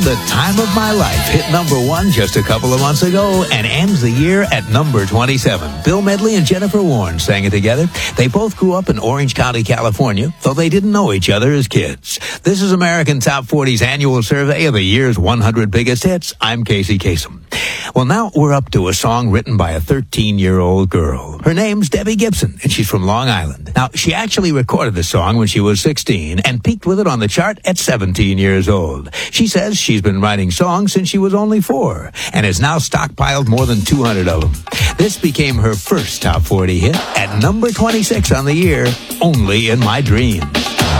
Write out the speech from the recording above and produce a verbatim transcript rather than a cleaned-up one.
The Time of My Life hit number one just a couple of months ago and ends the year at number twenty-seven. Bill Medley and Jennifer Warren sang it together. They both grew up in Orange County, California, though they didn't know each other as kids. This is American Top forty's annual survey of the year's one hundred biggest hits. I'm Casey Kasem. Well, now we're up to a song written by a thirteen-year-old girl. Her name's Debbie Gibson, and she's from Long Island. Now, she actually recorded the song when she was sixteen and peaked with it on the chart at seventeen years old. She says she's been writing songs since she was only four and has now stockpiled more than two hundred of them. This became her first Top forty hit at number twenty-six on the year, Only in My Dreams.